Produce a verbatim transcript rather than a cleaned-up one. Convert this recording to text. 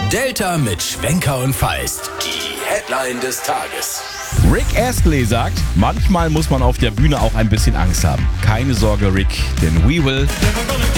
Delta mit Schwenker und Feist. Die Headline des Tages. Rick Astley sagt, manchmal muss man auf der Bühne auch ein bisschen Angst haben. Keine Sorge, Rick, denn we will...